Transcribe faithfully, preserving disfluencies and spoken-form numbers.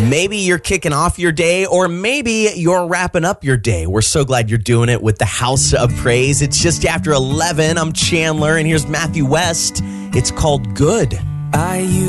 Maybe you're kicking off your day, or maybe you're wrapping up your day. We're so glad you're doing it with the House of Praise. It's just after eleven. I'm Chandler, and here's Matthew West. It's called Good. I